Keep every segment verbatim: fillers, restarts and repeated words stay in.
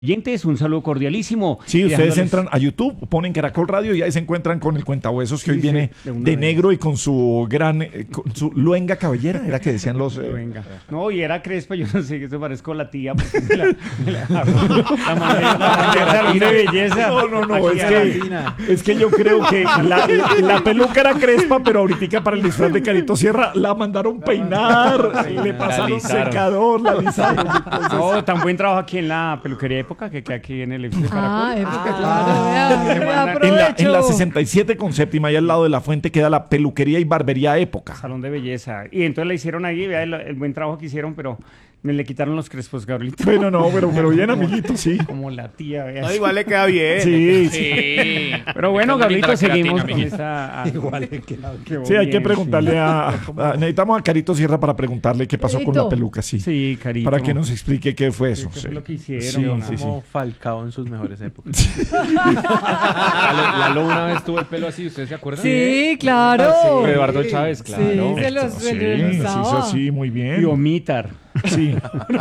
Oyentes, un saludo cordialísimo. Sí, ustedes dejándoles... entran a YouTube, ponen Caracol Radio y ahí se encuentran con el cuentahuesos que sí, hoy viene sí, de, de negro y con su gran, eh, con su luenga cabellera, era que decían los... Eh... Luenga. No, y era crespa, yo no sé, que se parezco a la tía. Porque me la, me la, la mandé, la mandé de belleza. No, no, no, es que, es que yo creo que la, la, la peluca era crespa, pero ahorita para el disfraz de Carito Sierra la mandaron peinar, le pasaron secador, la alisaron. Entonces... No, tan buen trabajo aquí en la peluquería Época, que queda aquí en el edificio de Caracol. Ah, Época, ah, claro. Ah, en, la, en la sesenta y siete con séptima, ahí al lado de la fuente, queda la peluquería y barbería Época. Salón de belleza. Y entonces le hicieron ahí, vea el, el buen trabajo que hicieron, pero me le quitaron los crespos, Gabrielito. Bueno, no, pero, pero bien, amiguito, sí. Como la tía, vea. No, igual le queda bien. Sí, sí. sí. Pero bueno, Gabrielito, seguimos con esa... Igual le queda bien. Sí, hay que preguntarle sí. a, a... Necesitamos a Carito Sierra para preguntarle qué pasó Carito. con la peluca, sí. Sí, Carito. Para que nos explique qué fue eso. ¿Qué sí. fue lo que hicieron? Sí, sí, como sí. Falcao en sus mejores épocas. Lalo, Lalo una vez tuvo el pelo así, ¿ustedes se acuerdan? Sí, claro. Sí. Eduardo Chávez, claro. Sí, se los sí, se hizo así, muy bien. Y Omitar. Sí.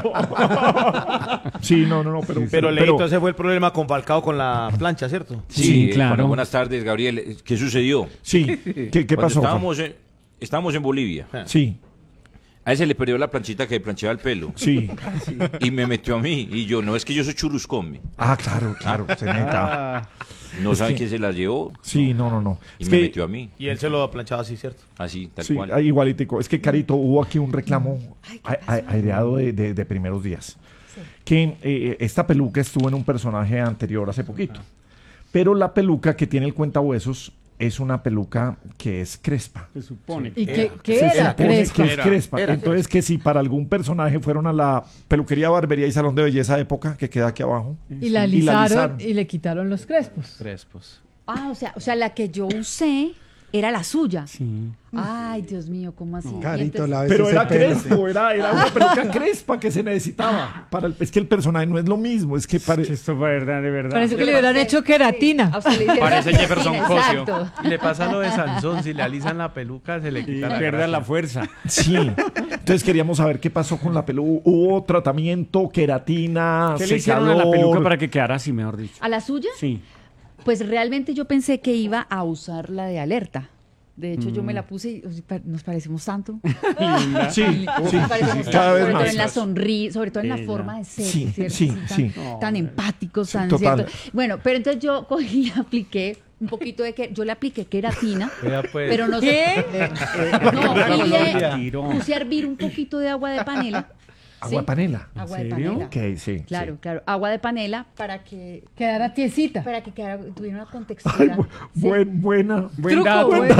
Sí, no, no, no, pero... Pero, Leito, pero... ese fue el problema con Falcao con la plancha, ¿cierto? Sí, sí claro. Bueno, buenas tardes, Gabriel. ¿Qué sucedió? Sí, ¿qué, qué pasó? Estábamos en, estábamos en Bolivia. Sí. A ese le perdió la planchita que planchaba el pelo. Sí. Y me metió a mí. Y yo, no, es que yo soy churuscón. Ah, claro, claro, se neta. Ah. No saben quién se la llevó. Sí, no, no, no. Y es me que... metió a mí. Y él se lo ha planchado así, ¿cierto? Así, tal sí, cual. Igualitico. Es que, Carito, hubo aquí un reclamo aireado de, de, de primeros días. Sí. Que eh, esta peluca estuvo en un personaje anterior hace poquito. Pero la peluca que tiene el cuentahuesos es una peluca que es crespa. Se supone. ¿Y qué, qué se era? Crespa. Que es crespa. Era. Entonces, que si para algún personaje fueron a la peluquería, barbería y salón de belleza de Época, que queda aquí abajo. Y la alisaron y, la alisaron, y le quitaron los crespos. Crespos. Ah, o sea, o sea, la que yo usé era la suya. Sí. Ay, Dios mío, ¿cómo así? No, Carito, la pero era crespo, era, era una peluca crespa que se necesitaba. Para el, es que el personaje no es lo mismo, es que parece... Esto es verdad, de verdad. Parece que le hubieran hecho queratina. Sí, parece Jefferson Cosio. Exacto. Le pasa lo de Sansón, si le alisan la peluca se le quita la pierde la fuerza. Sí. Entonces queríamos saber qué pasó con la peluca. ¿Hubo tratamiento, queratina, ¿Qué le hicieron a la peluca para que quedara así, mejor dicho? ¿A la suya? Sí. Pues realmente yo pensé que iba a usar la de alerta. De hecho, mm. yo me la puse y nos parecemos tanto. Sí, sí, nos sí, parecemos sí, tanto, cada vez sobre más. todo en la sonrisa, sobre todo en la Ella. forma de ser, Sí, ¿cierto? sí, tan, sí. tan empáticos, Sí, tan total. ¿cierto? Bueno, pero entonces yo cogí y le apliqué un poquito de que yo le apliqué queratina, pues. pero no ¿Qué? sé. No, y le Tiró. puse a hervir un poquito de agua de panela. ¿Agua de panela? Agua de serio? panela. Ok, sí. Claro, sí. claro. Agua de panela para que Quedara tiesita. para que quedara, tuviera una contextura. Ay, bu Sí. buen, buena. Buen Truco, dato. buen-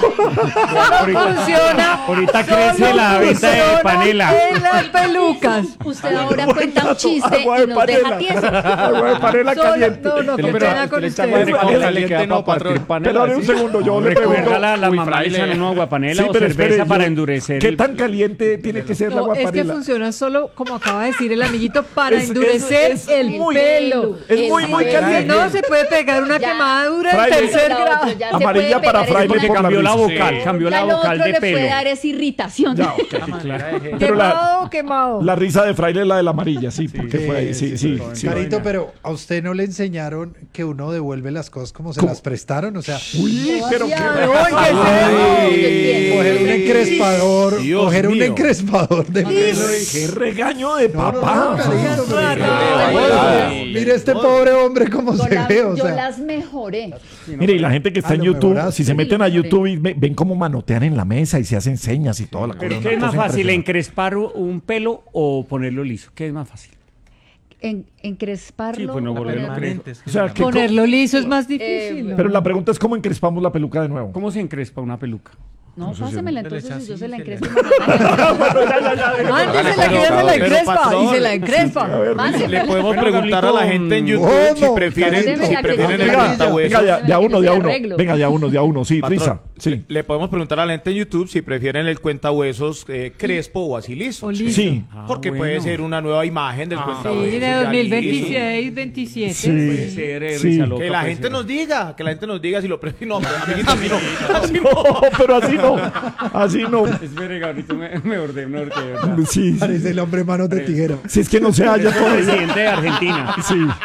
Ahorita, Funciona. ahorita Solo crece la venta de funciona panela. en las pelucas. Usted ahora cuenta un chiste Agua de y nos deja panela. tiesos. Agua de panela Solo- caliente. no, no, qué Pero pena con le echamos ustedes. de Panela panela, le caliente, queda no, para partir patrón. panela. Pero dame un ¿sí? segundo, yo le Recuerda pregunto. la, la Uy, mamá le fraile. echan una agua panela Sí, o pero cerveza espere, para yo- endurecer. ¿Qué el- tan caliente tiene que ser el No, agua es que panela? funciona solo, como acaba de decir el amiguito, para Es- endurecer es- es el muy- pelo. Es muy, muy Sí. caliente. No se puede pegar una Ya. quemadura en Fraile. tercer La grado. otra ya se Amarilla puede para pegar, es fraile porque Porque por la cambió la risa. vocal, Sí. cambió ya la lo vocal otro de le puede pelo. dar es irritación. Ya, ok. Pero la, Quemado, quemado. la risa de fraile es la de la amarilla, sí, porque fue ahí. Sí, sí, sí. Carito, pero ¿a usted no le enseñaron que uno devuelve las cosas como se ¿Cómo? las prestaron? O sea, Uy, pero qué Ay, Ay, coger un encrespador, Dios coger un mío. encrespador de pelo y... qué regaño de No, no, papá. no, Carito, pero- Ay, Mire este pobre hombre cómo Yo, se las, ve, o yo sea. las mejoré. Mire, y la gente que está Ah, en lo YouTube, mejoraste. si se Sí, meten a mejoré. YouTube y ve- ven cómo manotean en la mesa y se hacen señas y toda la cosa. ¿Pero una qué es más cosa fácil, impresionante. encrespar un pelo o ponerlo liso? ¿Qué es más fácil? En, encresparlo. Sí, pues no o volverlo ponerlo- crespo. O sea, que co- Ponerlo liso es más difícil. Eh, pero la pregunta es cómo encrespamos la peluca de nuevo. ¿Cómo se encrespa una peluca? No, pásemela entonces y yo se la encrespo. Mándesela que ella se la Pero, encrespa y patrón, se la encrespa. Le podemos preguntar a la gente en YouTube ¿Cómo? si prefieren, Carito, si que prefieren el Venga, cuentahuesos. Venga, de, de a uno, de a uno. Arreglo. Venga, de a uno, de a uno. Sí, Patrón, risa. Sí. Le podemos preguntar a la gente en YouTube si prefieren el cuentahuesos eh, crespo o así liso. O liso. Sí. Porque Ah, puede bueno. ser una nueva imagen del Ah, cuentahuesos. Sí, de ya dos mil liso. veintiséis, veintisiete. Puede ser, eh, Sí. risa loca, Que la puede gente ser. nos diga, que la gente nos diga si lo prefieren. No, pero amiguito, así no. Así no. No, pero así no. no, así no. Espere, ahorita me, me bordé, me bordé, de verdad. Sí, sí. Parece el hombre manos de tijera. Si es que no se halla El todavía. presidente de Argentina. Sí.